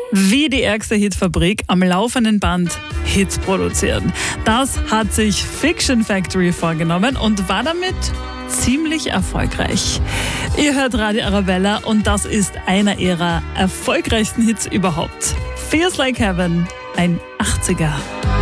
Wie die ärgste Hitfabrik am laufenden Band Hits produzieren. Das hat sich Fiction Factory vorgenommen und war damit ziemlich erfolgreich. Ihr hört Radio Arabella und das ist einer ihrer erfolgreichsten Hits überhaupt. Feels Like Heaven, ein 80er.